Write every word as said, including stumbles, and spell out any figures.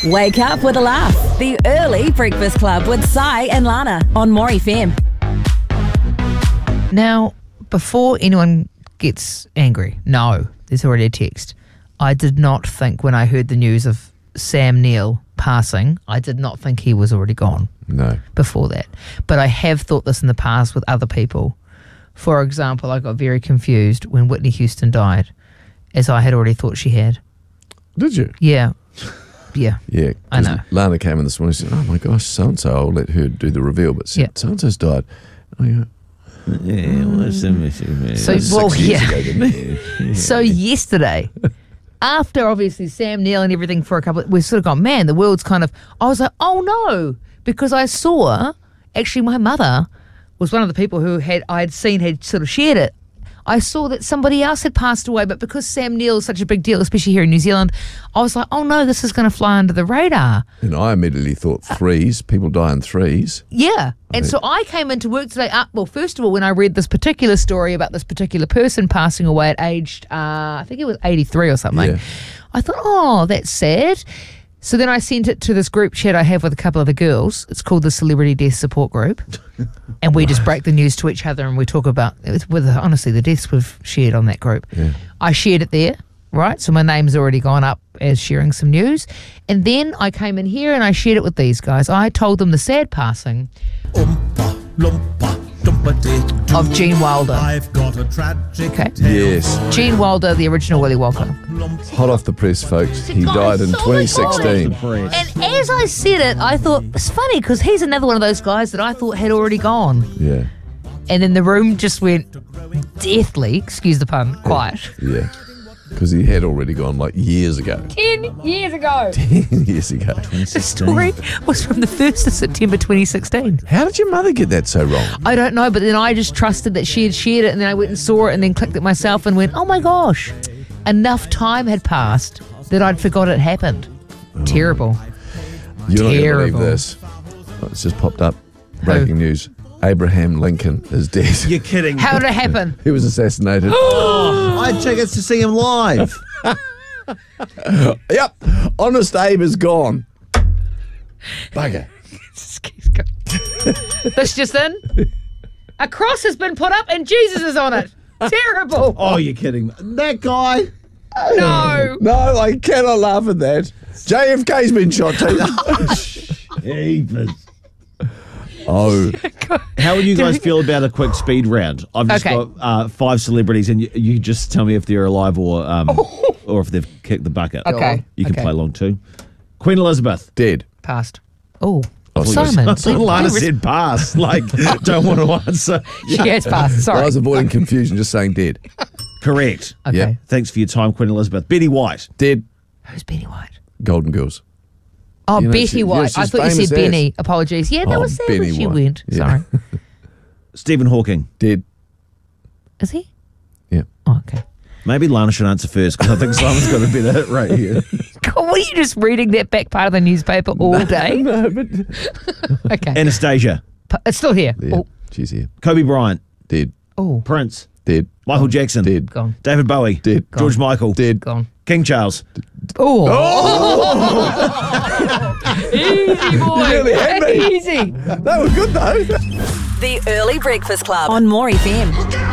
Wake up with a laugh. The Early Breakfast Club with Sai and Lana on More F M. Now, before anyone gets angry, no, there's already a text. I did not think when I heard the news of Sam Neill passing, I did not think he was already gone. No. Before that. But I have thought this in the past with other people. For example, I got very confused when Whitney Houston died, as I had already thought she had. Did you? Yeah. Yeah. Yeah. I know. Lana came in this morning and said, oh my gosh, so-and-so, I'll let her do the reveal, but Yeah. so-and-so's died. Oh, yeah. Yeah, what's the mission? So, That's well, six years yeah. ago, didn't it? So yesterday, after obviously Sam Neill and everything for a couple, we've sort of gone, man, the world's kind of, I was like, oh no, because I saw, actually my mother was one of the people who had, I had seen had sort of shared it. I saw that somebody else had passed away, but because Sam Neill is such a big deal, especially here in New Zealand, I was like, oh no, this is going to fly under the radar. And I immediately thought threes, people die in threes. Yeah. And so I came into work today. Uh, well, first of all, when I read this particular story about this particular person passing away at aged, uh, I think it was eighty-three or something, Yeah. I thought, oh, that's sad. So then I sent it to this group chat I have with a couple of the girls. It's called the Celebrity Death Support Group. And we just break the news to each other and we talk about, it's with honestly, the deaths we've shared on that group. Yeah. I shared it there, right? So my name's already gone up as sharing some news. And then I came in here and I shared it with these guys. I told them the sad passing of Gene Wilder. I've got a tragic Okay. Yes. Gene Wilder, the original Willy Wonka. Hot off the press, folks. He Guys, died in so twenty sixteen. And as I said it, I thought, it's funny because he's another one of those guys that I thought had already gone. Yeah. And then the room just went deathly, excuse the pun, quiet. Yeah. Because he had already gone like years ago. Ten years ago. years ago. The story was from the first of September twenty sixteen. How did your mother get that so wrong? I don't know, but then I just trusted that she had shared it and then I went and saw it and then clicked it myself and went, oh my gosh, enough time had passed that I'd forgot it happened. Oh. Terrible. You're not going to Terrible. believe this. Oh, it's just popped up. Breaking news. Abraham Lincoln is dead. You're kidding. How did it happen? He was assassinated. Oh, I had tickets to see him live. Yep. Honest Abe is gone. Bugger. This just in. A cross has been put up and Jesus is on it. Terrible. Oh, you're kidding. That guy. No. No, I cannot laugh at that. J F K's been shot too. Jeepers. Oh. How would you guys feel about a quick speed round? I've just Okay. got uh, five celebrities, and you, you just tell me if they're alive or um, or if they've kicked the bucket. Okay. You can Okay. play along too. Queen Elizabeth. Dead. Passed. Oh, Oh, Simon. I thought Lana said pass. Like, don't want to answer. She has passed. I Sorry. was avoiding confusion, just saying dead. Correct. Okay. Yeah. Thanks for your time, Queen Elizabeth. Betty White. Dead. Who's Benny White? Golden Girls. Oh, You know, Betty she- yeah, White. I she's thought you famous said as. Benny. Apologies. Yeah, that Oh, was sad Benny when she White. went. Yeah. Sorry. Stephen Hawking. Dead. Is he? Yeah. Oh, okay. Maybe Lana should answer first because I think Simon's got a bit of it right here. God, what are you just reading that back part of the newspaper all day? No, but Okay. Anastasia. P- it's still here. yeah, Oh, she's here. Kobe Bryant. Dead. oh, Prince. Dead. Michael Jackson. Dead. gone. David Bowie. Dead. George Michael. Dead. Gone. King Charles. Oh. Easy, boy. nearly had me. Easy. That was good though. The Early Breakfast Club on More F M.